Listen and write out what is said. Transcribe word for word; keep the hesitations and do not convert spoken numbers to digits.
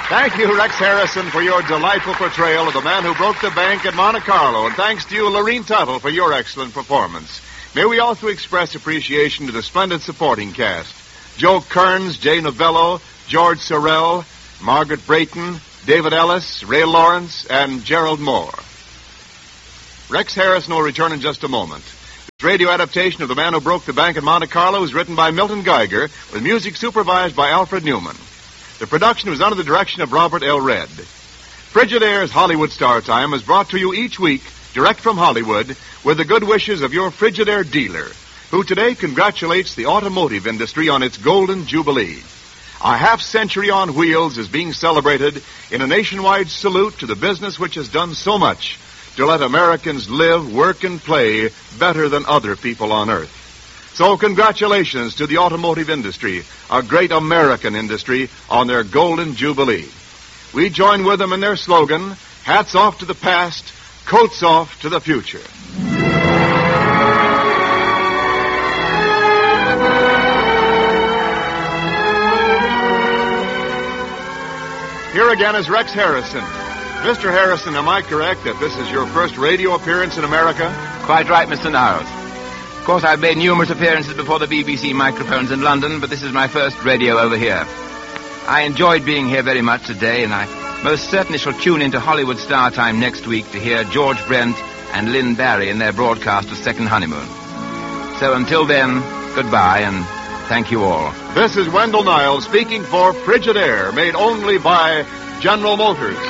Thank you, Rex Harrison, for your delightful portrayal of the man who broke the bank at Monte Carlo. And thanks to you, Lorene Tuttle, for your excellent performance. May we also express appreciation to the splendid supporting cast. Joe Kearns, Jay Novello, George Sorrell, Margaret Brayton, David Ellis, Ray Lawrence, and Gerald Moore. Rex Harrison will return in just a moment. This radio adaptation of The Man Who Broke the Bank at Monte Carlo is written by Milton Geiger, with music supervised by Alfred Newman. The production was under the direction of Robert L. Redd. Frigidaire's Hollywood Star Time is brought to you each week, direct from Hollywood, with the good wishes of your Frigidaire dealer, who today congratulates the automotive industry on its golden jubilee. A half century on wheels is being celebrated in a nationwide salute to the business which has done so much to let Americans live, work, and play better than other people on earth. So congratulations to the automotive industry, a great American industry, on their golden jubilee. We join with them in their slogan, hats off to the past, coats off to the future. Here again is Rex Harrison. Mister Harrison, am I correct that this is your first radio appearance in America? Quite right, Mister Niles. Of course, I've made numerous appearances before the B B C microphones in London, but this is my first radio over here. I enjoyed being here very much today, and I most certainly shall tune into Hollywood Star Time next week to hear George Brent and Lynn Barry in their broadcast of Second Honeymoon. So until then, goodbye, and thank you all. This is Wendell Niles speaking for Frigidaire, made only by General Motors.